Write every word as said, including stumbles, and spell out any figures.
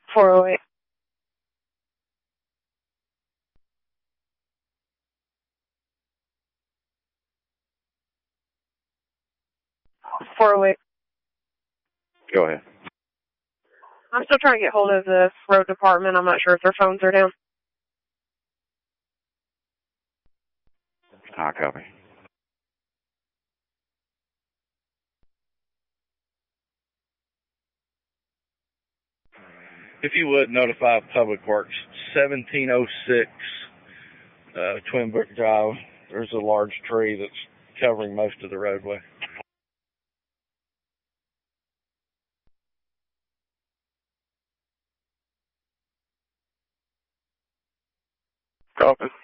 four oh eight. four oh eight. Go ahead. I'm still trying to get hold of the road department. I'm not sure if their phones are down. I'll copy. If you would, notify Public Works, seventeen oh six uh, Twin Brook Drive. There's a large tree that's covering most of the roadway. Copy.